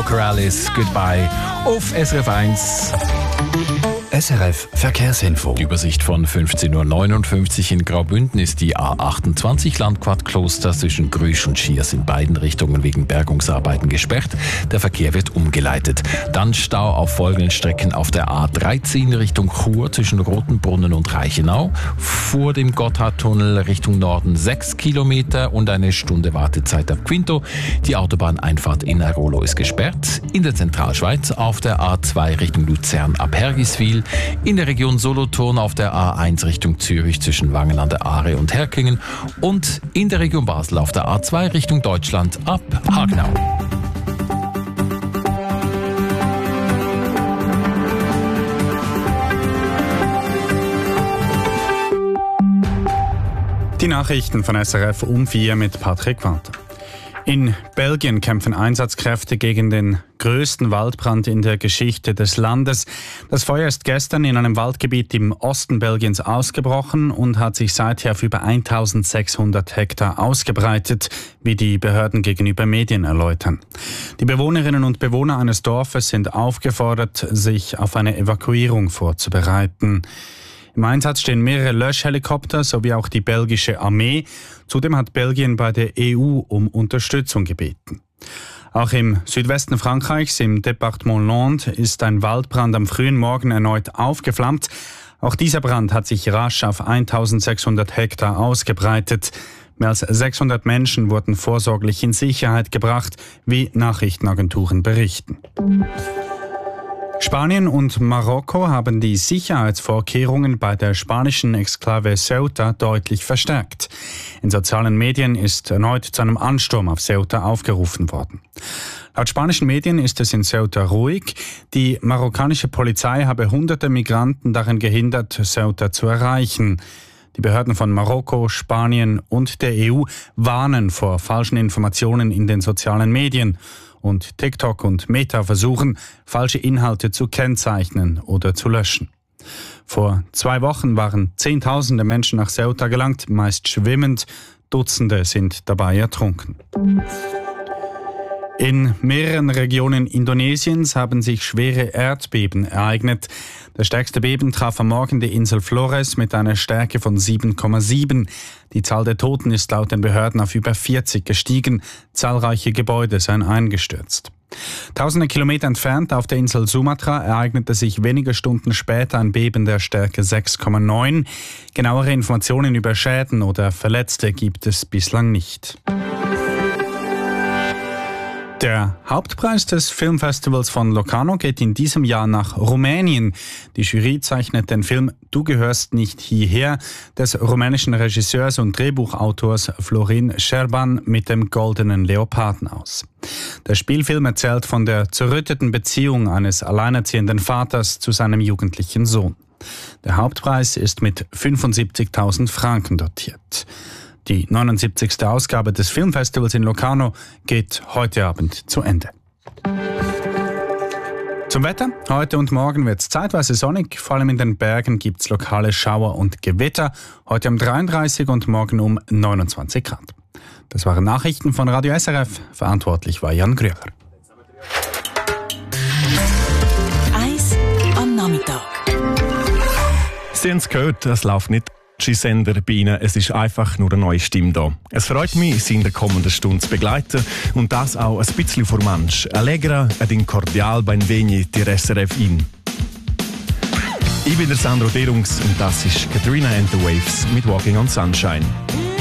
Corrales, Goodbye auf SRF 1. SRF Verkehrsinfo. Die Übersicht von 15.59 Uhr in Graubünden ist die A28 Landquart-Kloster zwischen Grüsch und Schiers in beiden Richtungen wegen Bergungsarbeiten gesperrt. Der Verkehr wird umgeleitet. Dann Stau auf folgenden Strecken auf der A13 Richtung Chur zwischen Rotenbrunnen und Reichenau. Vor dem Gotthardtunnel Richtung Norden 6 Kilometer und eine Stunde Wartezeit ab Quinto. Die Autobahneinfahrt in Airolo ist gesperrt. In der Zentralschweiz auf der A2 Richtung Luzern ab Hergiswil. In der Region Solothurn auf der A1 Richtung Zürich zwischen Wangen an der Aare und Herkingen und in der Region Basel auf der A2 Richtung Deutschland ab Hagenau. Die Nachrichten von SRF um 4 mit Patrick Walter. In Belgien kämpfen Einsatzkräfte gegen den größten Waldbrand in der Geschichte des Landes. Das Feuer ist gestern in einem Waldgebiet im Osten Belgiens ausgebrochen und hat sich seither auf über 1600 Hektar ausgebreitet, wie die Behörden gegenüber Medien erläutern. Die Bewohnerinnen und Bewohner eines Dorfes sind aufgefordert, sich auf eine Evakuierung vorzubereiten. Im Einsatz stehen mehrere Löschhelikopter sowie auch die belgische Armee. Zudem hat Belgien bei der EU um Unterstützung gebeten. Auch im Südwesten Frankreichs, im Departement Landes, ist ein Waldbrand am frühen Morgen erneut aufgeflammt. Auch dieser Brand hat sich rasch auf 1600 Hektar ausgebreitet. Mehr als 600 Menschen wurden vorsorglich in Sicherheit gebracht, wie Nachrichtenagenturen berichten. Spanien und Marokko haben die Sicherheitsvorkehrungen bei der spanischen Exklave Ceuta deutlich verstärkt. In sozialen Medien ist erneut zu einem Ansturm auf Ceuta aufgerufen worden. Laut spanischen Medien ist es in Ceuta ruhig. Die marokkanische Polizei habe hunderte Migranten darin gehindert, Ceuta zu erreichen. Die Behörden von Marokko, Spanien und der EU warnen vor falschen Informationen in den sozialen Medien. Und TikTok und Meta versuchen, falsche Inhalte zu kennzeichnen oder zu löschen. Vor 2 Wochen waren Zehntausende Menschen nach Ceuta gelangt, meist schwimmend. Dutzende sind dabei ertrunken. In mehreren Regionen Indonesiens haben sich schwere Erdbeben ereignet. Das stärkste Beben traf am Morgen die Insel Flores mit einer Stärke von 7,7. Die Zahl der Toten ist laut den Behörden auf über 40 gestiegen. Zahlreiche Gebäude seien eingestürzt. Tausende Kilometer entfernt auf der Insel Sumatra ereignete sich wenige Stunden später ein Beben der Stärke 6,9. Genauere Informationen über Schäden oder Verletzte gibt es bislang nicht. Der Hauptpreis des Filmfestivals von Locarno geht in diesem Jahr nach Rumänien. Die Jury zeichnet den Film Du gehörst nicht hierher des rumänischen Regisseurs und Drehbuchautors Florin Șerban mit dem Goldenen Leoparden aus. Der Spielfilm erzählt von der zerrütteten Beziehung eines alleinerziehenden Vaters zu seinem jugendlichen Sohn. Der Hauptpreis ist mit 75.000 Franken dotiert. Die 79. Ausgabe des Filmfestivals in Locarno geht heute Abend zu Ende. Zum Wetter. Heute und morgen wird es zeitweise sonnig. Vor allem in den Bergen gibt es lokale Schauer und Gewitter. Heute um 33 und morgen um 29 Grad. Das waren Nachrichten von Radio SRF. Verantwortlich war Jan Grüger. Eis am Nachmittag. Sie haben es gehört, es läuft nicht Sender bei Ihnen. Es ist einfach nur eine neue Stimme da. Es freut mich, Sie in der kommenden Stunde zu begleiten und das auch ein bisschen vor Mensch. Allegra ed in cordial benveni dir SRF in. Ich bin der Sandro Derungs und das ist Katrina and the Waves mit Walking on Sunshine.